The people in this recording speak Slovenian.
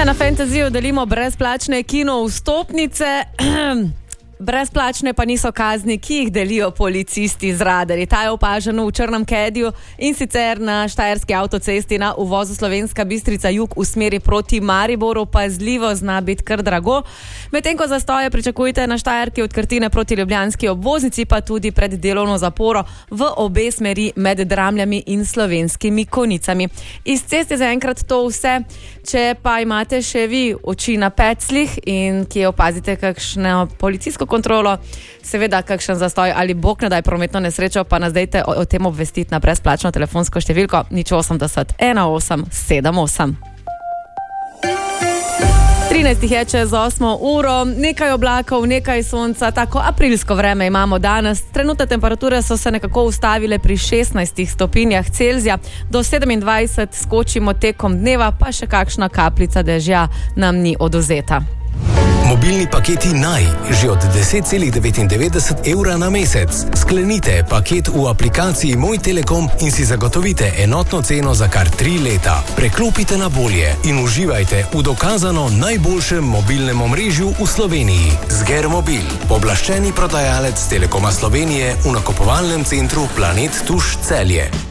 Ja, na Fantasyju delimo brezplačne kino vstopnice. Brezplačne pa niso kazni, ki jih delijo policisti z radarji. Ta je opaženo v Črnem Kediju in sicer na Štajerski avtocesti na uvozu Slovenska Bistrica jug v smeri proti Mariboru. Pazljivo zna biti kar drago. Medtem ko zastoje pričakujte na Štajerki od Krtine proti ljubljanski obvoznici, pa tudi pred delovno zaporo v obe smeri med Dramljami in Slovenskimi Konicami. Iz ceste zaenkrat to vse. Če pa imate še vi oči na peclih in kje opazite kakšno policijsko kontrolo, seveda kakšen zastoj ali bog ne daj prometno nesrečo, pa nas dajte o tem obvestiti na brezplačno telefonsko številko 080 1878. 13 je čez 8 uro, nekaj oblakov, nekaj sonca, tako aprilsko vreme imamo danes. Trenutne temperature so se nekako ustavile pri 16 stopinjah Celzija, do 27 skočimo tekom dneva, pa še kakšna kapljica dežja nam ni odvzeta. Mobilni paketi Naj, že od 10,99 evra na mesec. Sklenite paket v aplikaciji Moj Telekom in si zagotovite enotno ceno za kar 3 leta. Preklopite na bolje in uživajte v dokazano najboljšem mobilnem omrežju v Sloveniji. Zger Mobil, pooblaščeni prodajalec Telekoma Slovenije v nakupovalnem centru Planet Tuš Celje.